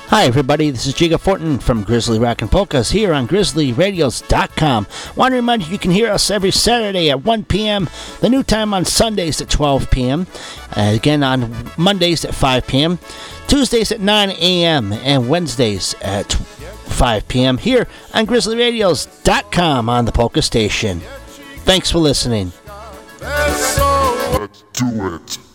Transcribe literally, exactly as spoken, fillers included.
Hi everybody, this is Jiga Fortin from Grizzly Rockin' Polkas here on grizzly radios dot com. Want to remind you you can hear us every Saturday at one p.m., the new time on Sundays at twelve p.m., uh, again on Mondays at five p.m., Tuesdays at nine a.m., and Wednesdays at five p.m. here on grizzly radios dot com on the Polka Station. Thanks for listening. Let's do it.